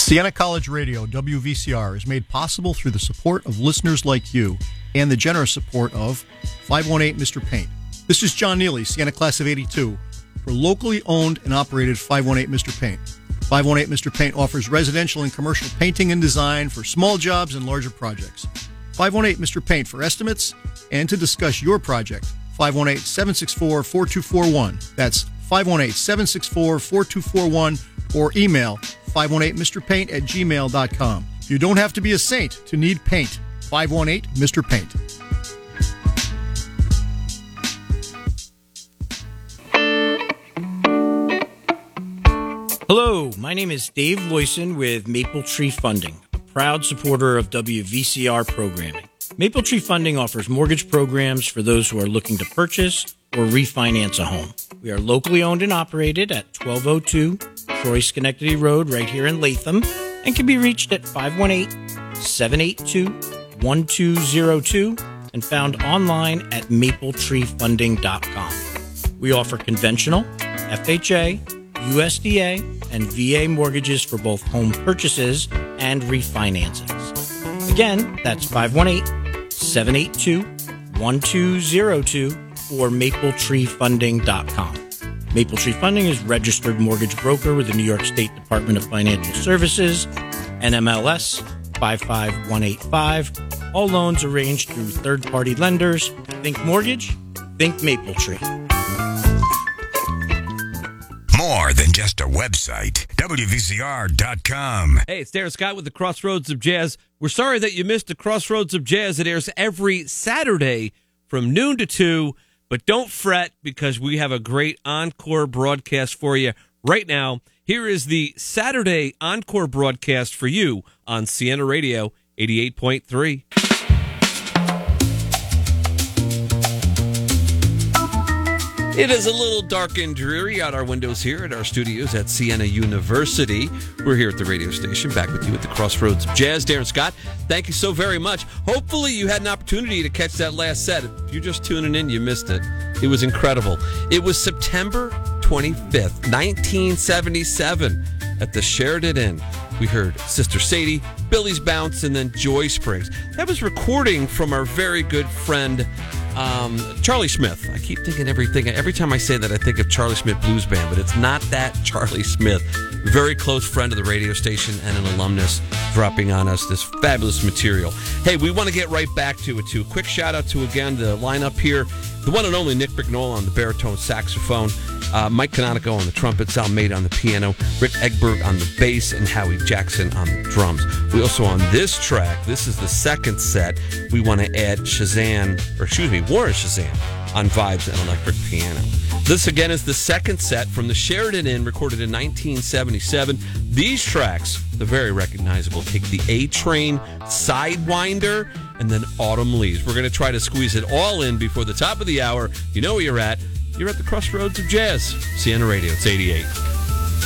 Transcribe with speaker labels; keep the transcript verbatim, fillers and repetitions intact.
Speaker 1: Siena College Radio, W V C R, is made possible through the support of listeners like you and the generous support of five one eight Mister Paint. This is John Neely, Siena Class of eighty-two, for locally owned and operated five one eight Mister Paint. five one eight Mister Paint offers residential and commercial painting and design for small jobs and larger projects. five one eight Mister Paint for estimates and to discuss your project. five one eight, seven six four, four two four one. That's five one eight, seven six four, four two four one, or email five one eight Mister Paint at gmail dot com. You don't have to be a saint to need paint. five one eight Mister Paint.
Speaker 2: Hello, my name is Dave Loyson with Maple Tree Funding, a proud supporter of W V C R programming. Maple Tree Funding offers mortgage programs for those who are looking to purchase or refinance a home. We are locally owned and operated at twelve oh two Troy Schenectady Road right here in Latham and can be reached at five one eight, seven eight two, one two zero two and found online at maple tree funding dot com. We offer conventional, F H A, U S D A, and V A mortgages for both home purchases and refinancings. Again, that's five one eight, seven eight two, one two zero two or maple tree funding dot com. Maple Tree Funding is registered mortgage broker with the New York State Department of Financial Services, N M L S five five one eight five. All loans arranged through third-party lenders. Think mortgage, think Maple Tree.
Speaker 3: More than just a website. W V C R dot com.
Speaker 4: Hey, it's Darren Scott with the Crossroads of Jazz. We're sorry that you missed the Crossroads of Jazz. It airs every Saturday from noon to two. But don't fret, because we have a great encore broadcast for you right now. Here is the Saturday encore broadcast for you on Siena Radio eighty-eight point three. It is a little dark and dreary out our windows here at our studios at Siena University. We're here at the radio station, back with you at the Crossroads of Jazz. Darren Scott, thank you so very much. Hopefully you had an opportunity to catch that last set. If you're just tuning in, you missed it. It was incredible. It was September twenty-fifth, nineteen seventy-seven at the Sheridan Inn. We heard Sister Sadie, Billy's Bounce, and then Joy Springs. That was recording from our very good friend, Um, Charlie Smith. I keep thinking everything. Every time I say that, I think of Charlie Smith Blues Band, but it's not that Charlie Smith. Very close friend of the radio station and an alumnus, dropping on us this fabulous material. Hey, we want to get right back to it, too. Quick shout out to, again, the lineup here. The one and only Nick Brignola on the baritone saxophone, uh, Mike Canonico on the trumpet, Sal Maida on the piano, Rick Egbert on the bass, and Howie Jackson on the drums. We also, on this track, this is the second set, we want to add Shazam, or excuse me, Warren Shazam on vibes and electric piano. This, again, is the second set from the Sheridan Inn, recorded in nineteen seventy-seven. These tracks, the very recognizable, take the A-Train, Sidewinder, and then Autumn Leaves. We're going to try to squeeze it all in before the top of the hour. You know where you're at. You're at the Crossroads of Jazz. Siena Radio, it's eighty-eight.